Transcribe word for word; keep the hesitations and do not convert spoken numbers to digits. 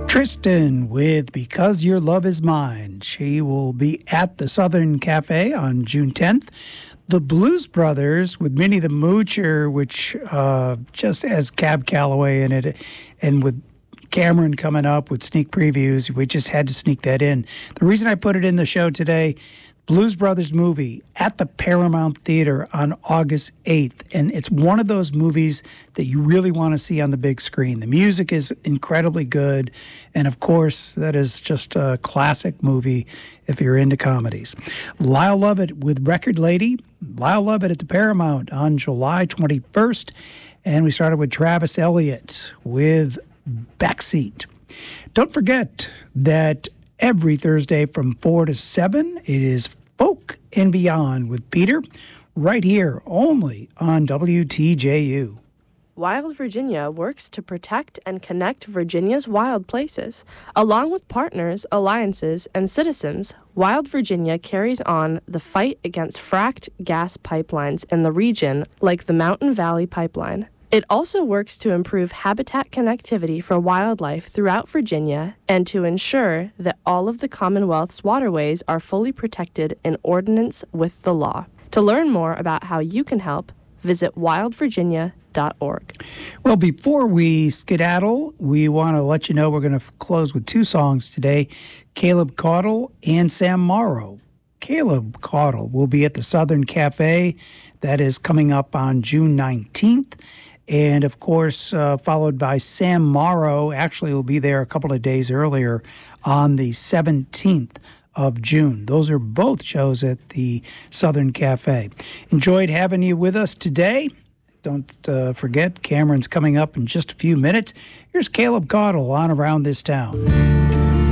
Tristan with Because Your Love Is Mine. She will be at the Southern Cafe on June tenth. The Blues Brothers with Minnie the Moocher, which uh, just has Cab Calloway in it, and with Cameron coming up with sneak previews. We just had to sneak that in. The reason I put it in the show today, Blues Brothers movie at the Paramount Theater on August eighth. And it's one of those movies that you really want to see on the big screen. The music is incredibly good. And of course, that is just a classic movie if you're into comedies. Lyle Lovett with Record Lady. Lyle Lovett at the Paramount on July twenty-first. And we started with Travis Elliott with Backseat. Don't forget that every Thursday from four to seven, it is Folk and Beyond with Peter, right here only on W T J U. Wild Virginia works to protect and connect Virginia's wild places. Along with partners, alliances, and citizens, Wild Virginia carries on the fight against fracked gas pipelines in the region, like the Mountain Valley Pipeline. It also works to improve habitat connectivity for wildlife throughout Virginia and to ensure that all of the Commonwealth's waterways are fully protected in ordinance with the law. To learn more about how you can help, visit wild virginia dot org. Well, before we skedaddle, we want to let you know we're going to close with two songs today, Caleb Caudle and Sam Morrow. Caleb Caudle will be at the Southern Cafe. That is coming up on June nineteenth. And, of course, uh, followed by Sam Morrow, actually will be there a couple of days earlier on the seventeenth of June. Those are both shows at the Southern Cafe. Enjoyed having you with us today. Don't uh, forget, Cameron's coming up in just a few minutes. Here's Caleb Caudle on Around This Town.